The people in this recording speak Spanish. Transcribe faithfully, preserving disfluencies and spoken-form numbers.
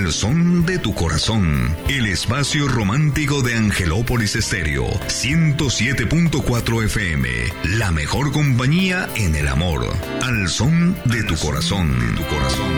Al son de tu corazón, el espacio romántico de Angelópolis Estéreo, ciento siete punto cuatro F M, la mejor compañía en el amor. Al son de tu corazón, de tu corazón.